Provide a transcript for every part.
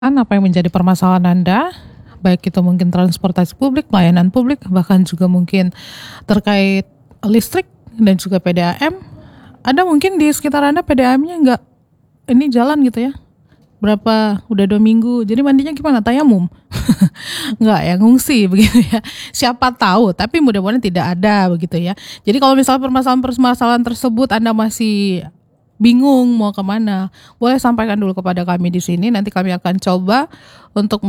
Apa yang menjadi permasalahan Anda, baik itu mungkin transportasi publik, pelayanan publik, bahkan juga mungkin terkait listrik dan juga PDAM. Ada mungkin di sekitar Anda PDAM-nya nggak ini jalan gitu ya? Udah 2 minggu, jadi mandinya gimana? Tayamum? Nggak ya, ngungsi begitu ya. Siapa tahu, tapi mudah-mudahan tidak ada begitu ya. Jadi kalau misalnya permasalahan-permasalahan tersebut Anda masih bingung mau kemana, boleh sampaikan dulu kepada kami di sini. Nanti kami akan coba untuk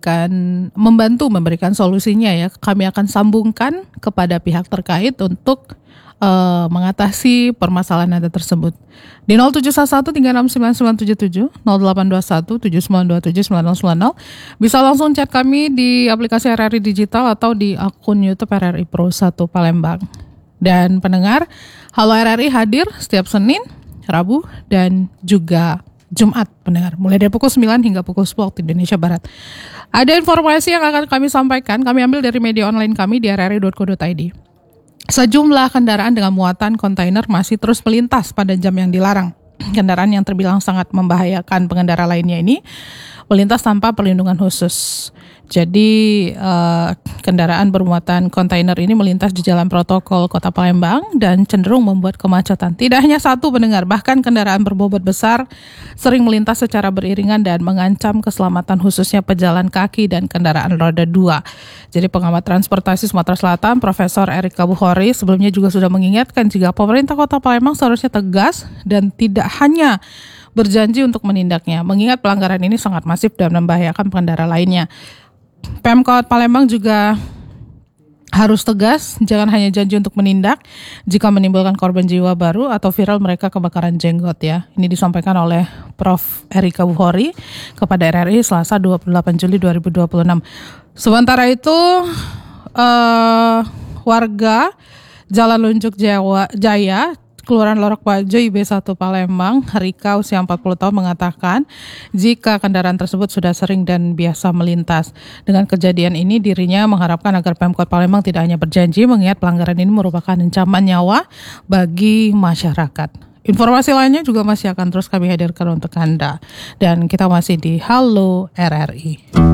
membantu memberikan solusinya ya. Kami akan sambungkan kepada pihak terkait untuk mengatasi permasalahan Anda tersebut. Di 0711 3699977, 0821 7927 9090. Bisa langsung chat kami di aplikasi RRI Digital atau di akun YouTube RRI Pro 1 Palembang. Dan pendengar, Halo RRI hadir setiap Senin, Rabu, dan juga Jumat pendengar, mulai dari pukul 9 hingga pukul 10 waktu Indonesia Barat. Ada informasi yang akan kami sampaikan, kami ambil dari media online kami di rri.co.id. Sejumlah kendaraan dengan muatan kontainer masih terus melintas pada jam yang dilarang. Kendaraan yang terbilang sangat membahayakan pengendara lainnya ini melintas tanpa perlindungan khusus. Jadi kendaraan bermuatan kontainer ini melintas di jalan protokol Kota Palembang dan cenderung membuat kemacetan. Tidak hanya satu pendengar, bahkan kendaraan berbobot besar sering melintas secara beriringan dan mengancam keselamatan khususnya pejalan kaki dan kendaraan roda 2. Jadi pengamat transportasi Sumatera Selatan, Profesor Erika Bukhori, sebelumnya juga sudah mengingatkan jika pemerintah Kota Palembang seharusnya tegas dan tidak hanya berjanji untuk menindaknya, mengingat pelanggaran ini sangat masif dan membahayakan pengendara lainnya. Pemkot Palembang juga harus tegas, jangan hanya janji untuk menindak jika menimbulkan korban jiwa baru atau viral mereka kebakaran jenggot ya. Ini disampaikan oleh Prof. Erika Bukhori kepada RRI Selasa 28 Juli 2026. Sementara itu warga Jalan Lunjuk Jaya, Kelurahan Lorok Bajo IB1 Palembang, Rika usia 40 tahun mengatakan jika kendaraan tersebut sudah sering dan biasa melintas. Dengan kejadian ini dirinya mengharapkan agar Pemkot Palembang tidak hanya berjanji mengingat pelanggaran ini merupakan ancaman nyawa bagi masyarakat. Informasi lainnya juga masih akan terus kami hadirkan untuk Anda. Dan kita masih di Halo RRI.